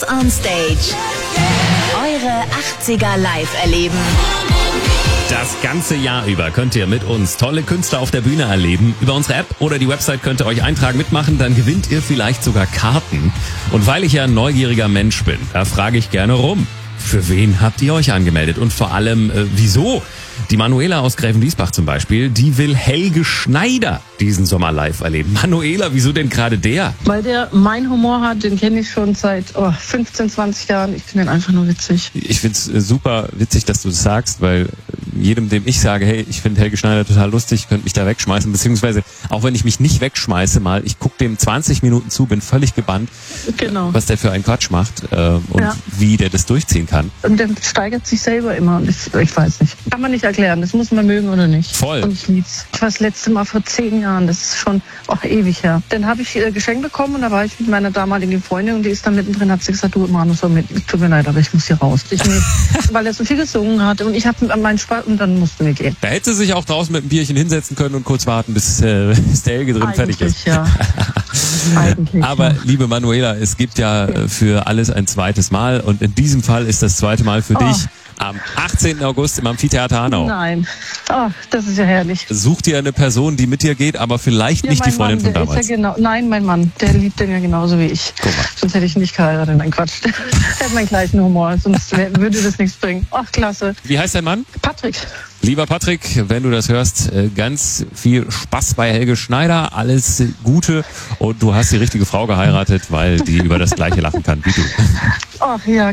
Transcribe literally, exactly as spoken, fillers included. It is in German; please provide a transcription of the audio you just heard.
on Stage. Eure achtziger live erleben. Das ganze Jahr über könnt ihr mit uns tolle Künstler auf der Bühne erleben. Über unsere App oder die Website könnt ihr euch eintragen, mitmachen, dann gewinnt ihr vielleicht sogar Karten. Und weil ich ja ein neugieriger Mensch bin, da frage ich gerne rum. Für wen habt ihr euch angemeldet? Und vor allem, äh, wieso? Die Manuela aus Gräfenwiesbach zum Beispiel, die will Helge Schneider diesen Sommer live erleben. Manuela, wieso denn gerade der? Weil der meinen Humor hat, den kenne ich schon seit oh, fünfzehn, zwanzig Jahren. Ich finde den einfach nur witzig. Ich finde es super witzig, dass du das sagst, weil jedem, dem ich sage, hey, ich finde Helge Schneider total lustig, könnte mich da wegschmeißen, beziehungsweise auch wenn ich mich nicht wegschmeiße mal, ich gucke dem zwanzig Minuten zu, bin völlig gebannt, Genau. was der für einen Quatsch macht äh, und Ja. wie der das durchziehen kann. Und der steigert sich selber immer. Und ich, ich weiß nicht. Kann man nicht erklären. Das muss man mögen oder nicht. Voll. Und ich lieb's. Ich war das letzte Mal vor zehn Jahren. Das ist schon auch ewig her. Dann habe ich äh, Geschenk bekommen und da war ich mit meiner damaligen Freundin und die ist dann mittendrin, hat sie gesagt, du Manu, so mit, tut mir leid, aber ich muss hier raus. Ich nicht, weil er so viel gesungen hat und ich habe meinen Spaß und dann mussten wir gehen. Da hätte sie sich auch draußen mit einem Bierchen hinsetzen können und kurz warten, bis, äh, bis der Helge drin fertig ist. Ja. Eigentlich, Aber ja. liebe Manuela, es gibt ja äh, für alles ein zweites Mal und in diesem Fall ist das zweite Mal für Oh. dich am achtzehnten August im Amphitheater Hanau. Nein. Oh, das ist ja herrlich. Such dir eine Person, die mit dir geht, aber vielleicht Ja, nicht die mein Freundin Mann, von der damals. Ist ja genau, nein, mein Mann, der liebt den ja genauso wie ich. Guck mal. Sonst hätte ich ihn nicht geheiratet. Nein, Quatsch. Der hat meinen gleichen Humor, sonst wär, würde das nichts bringen. Ach, klasse. Wie heißt dein Mann? Patrick. Lieber Patrick, wenn du das hörst, äh, ganz viel Spaß bei Helge Schneider, alles Gute und du hast die richtige Frau geheiratet, weil die über das Gleiche lachen kann wie du. Ach ja,